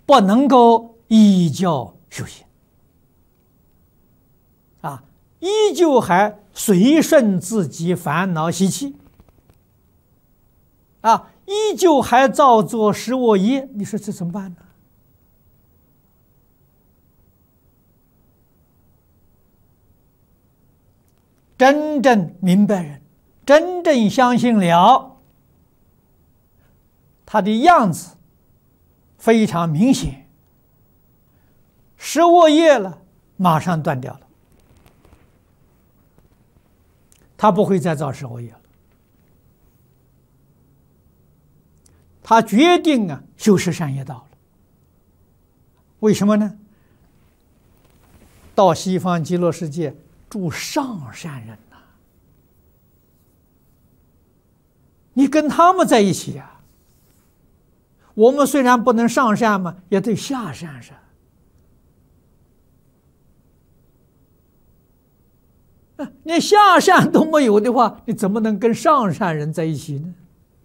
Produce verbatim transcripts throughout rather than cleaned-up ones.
不能够依教修行啊，依旧还随顺自己烦恼习气啊，依旧还造作十恶业，你说这怎么办呢？真正明白人，真正相信了，他的样子非常明显，十恶业了，马上断掉了，他不会再造十恶业了。他决定啊修十善业道了。为什么呢？到西方极乐世界住上善人呐、啊，你跟他们在一起呀、啊。我们虽然不能上善嘛，也得下善噻。你下善都没有的话，你怎么能跟上善人在一起呢？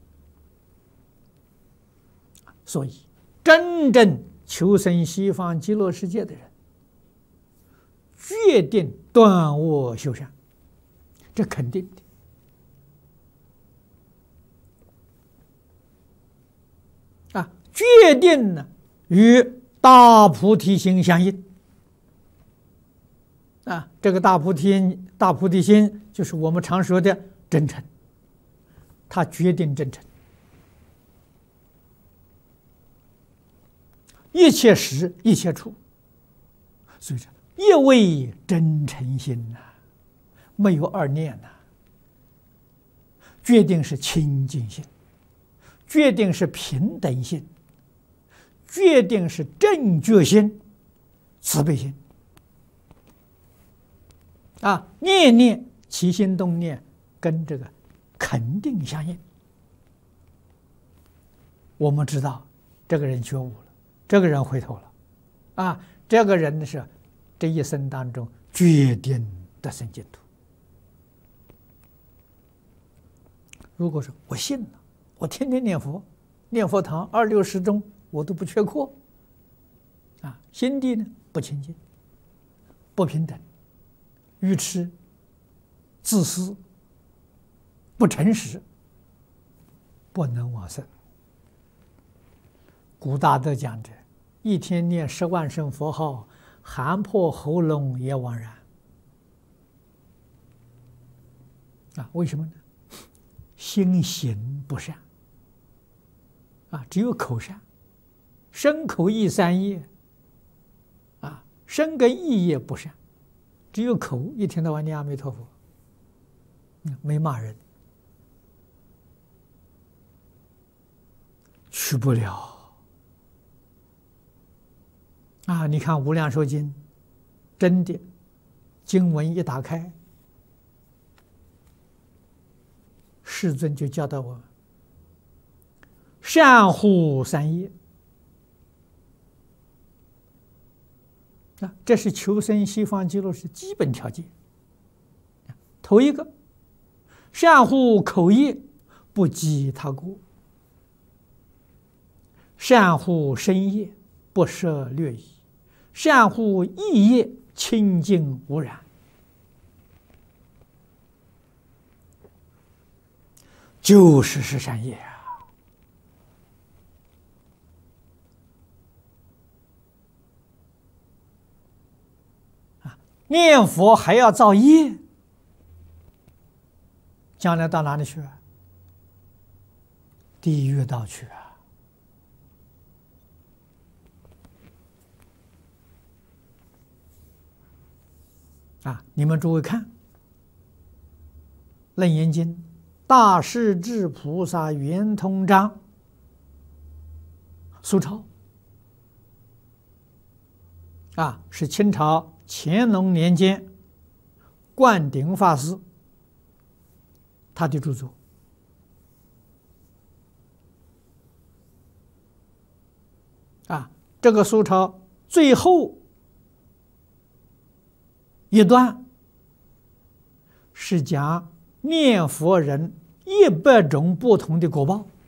所以，真正求生西方极乐世界的人，决定断恶修善，这肯定的啊！决定呢与大菩提心相应啊！这个大菩提大菩提心就是我们常说的真诚，他决定真诚。一切时一切处，所以说一味真诚心呐、啊，没有二念呐、啊，决定是清净心，决定是平等心，决定是正觉心、慈悲心啊，念念起心动念跟这个肯定相应。我们知道这个人觉悟了。这个人回头了，啊，这个人呢是这一生当中决定得生净土。如果说我信了，我天天念佛，念佛堂二六时中我都不缺课，啊，心地呢不清净，不平等，愚痴，自私，不诚实，不能往生。古大德讲着，一天念十万声佛号，喊破喉咙也枉然。啊，为什么呢？心行不善。啊，只有口善，身口意三业。啊，身跟意业不善，只有口一天到晚念阿弥陀佛，没骂人，去不了。啊！你看《无量寿经》，真的经文一打开，世尊就教导我们：善护三业。啊，这是求生西方极乐世界基本条件。头一个，善护口业，不积他过；善护身业，不涉略仪。善护意业，清净无染，就是十善业啊！啊，念佛还要造业，将来到哪里去啊？地狱道去啊！啊！你们诸位看，《楞严经》大势至菩萨圆通章苏钞啊，是清朝乾隆年间灌顶法师他的著作啊。这个苏钞最后一段是讲念佛人一百种不同的果报。